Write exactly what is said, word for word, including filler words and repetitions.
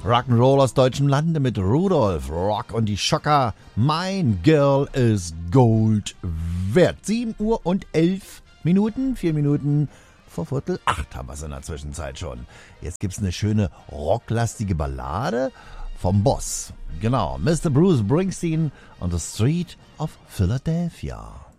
Rock'n'Roll aus deutschem Lande mit Rudolf Rock und die Schocker. Mein Girl is Gold wert. sieben Uhr und elf Minuten, vier Minuten vor Viertel acht haben wir es in der Zwischenzeit schon. Jetzt gibt's eine schöne rocklastige Ballade vom Boss. Genau, Mister Bruce Springsteen on the Street of Philadelphia.